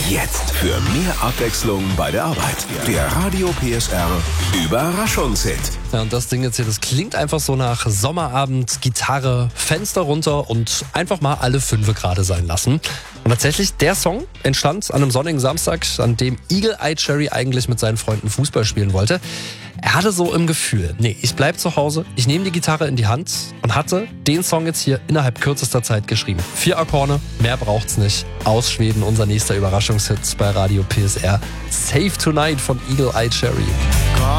Jetzt für mehr Abwechslung bei der Arbeit. Der Radio PSR Überraschungshit. Ja, und das Ding jetzt hier, das klingt einfach so nach Sommerabend, Gitarre, Fenster runter und einfach mal alle 5 gerade sein lassen. Und tatsächlich, der Song entstand an einem sonnigen Samstag, an dem Eagle Eye Cherry eigentlich mit seinen Freunden Fußball spielen wollte. Er hatte so im Gefühl, ich bleib zu Hause, ich nehme die Gitarre in die Hand und hatte den Song jetzt hier innerhalb kürzester Zeit geschrieben. 4 Akkorde, mehr braucht's nicht. Aus Schweden, unser nächster Überraschungshit bei Radio PSR. Save Tonight von Eagle Eye Cherry.